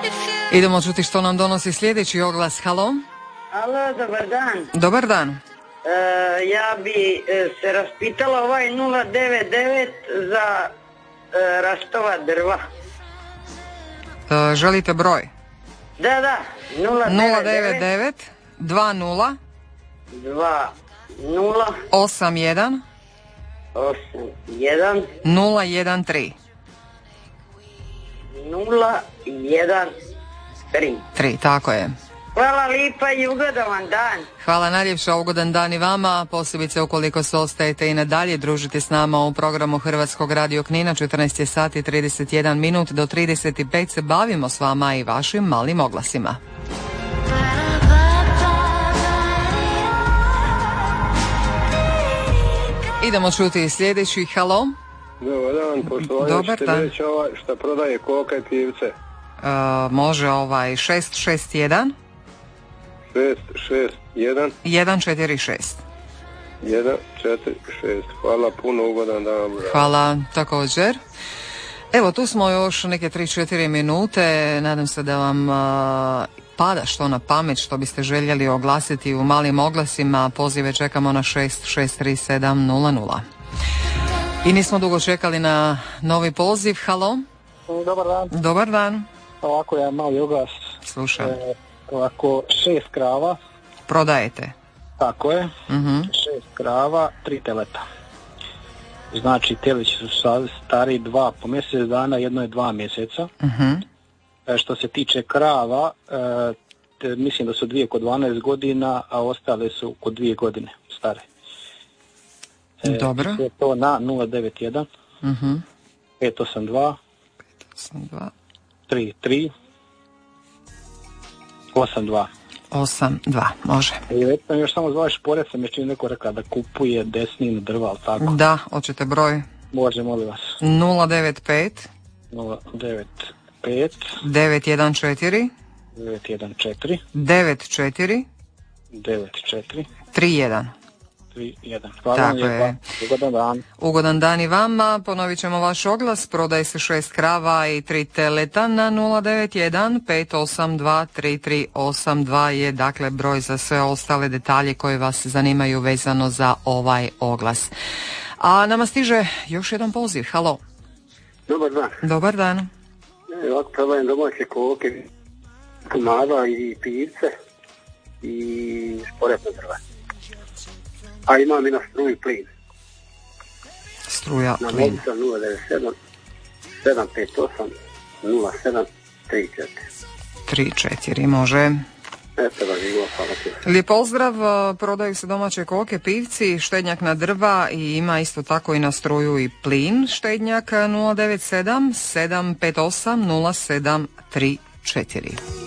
Idemo čuti što nam donosi sljedeći oglas. Halo? Alo, dobar dan. Dobar dan. Ja bi se raspitala ovaj 099 za rastova drva. Želite broj? Da, 099 20 20 81 81 013 3, tako je. Hvala lipa i ugodan vam dan. Hvala najljepša, ugodan dan i vama, posebice ukoliko se ostajete i nadalje družite s nama u programu Hrvatskog radio Knina. 14 je sati 31 minut, do 35 se bavimo s vama i vašim malim oglasima. Idemo čuti sljedeći. Halo? Dobar dan, poštovanje. Dobar dan. Reći šta prodaje koka i pivce? Može 661 661 146. 146. Hvala puno, ugodan dan. Hvala također. Evo, tu smo još neke 3-4 minute. Nadam se da vam pada što na pamet, što biste željeli oglasiti u malim oglasima. Pozive čekamo na 663700. I nismo dugo čekali na novi poziv. Halo? Dobar dan. Dobar dan. Ovako je mali oglas. Slušam. Ovako 6 krava. Prodajete? Tako je. 6 krava, 3 teleta. Znači telići su stari 2 po mjesec dana, jedno je 2 mjeseca. Što se tiče krava, mislim da su 2 oko 12 godina, a ostale su oko 2 godine stare. Dobro. Sve to na 091 582 33 82. 82, može. I već sam još samo zvao Šporet, sam još neko rekao da kupuje desninu drva, ali tako? Da, hoćete broj? Može, molim vas. 095 914 914 94 31. Hvala tako vam je. Ugodan dan. Ugodan dan i vama. Ponovit ćemo vaš oglas. Prodaje se 6 krava i 3 teleta na 091 582 3382 je dakle broj za sve ostale detalje koje vas zanimaju vezano za ovaj oglas. A nama stiže još jedan poziv. Halo. Dobar dan. Dobar dan. Ovako prodajem domaće koke, komada i pivce i šporetna drva. A imam i na struju plin. Struja, na plin. Na 097 758 07 34. 3-4, može. Eto da živimo, hvala ti. Lijep pozdrav, prodaju se domaće koke, pivci, štednjak na drva i ima isto tako i na struju i plin. Štednjak 097 758 07 34.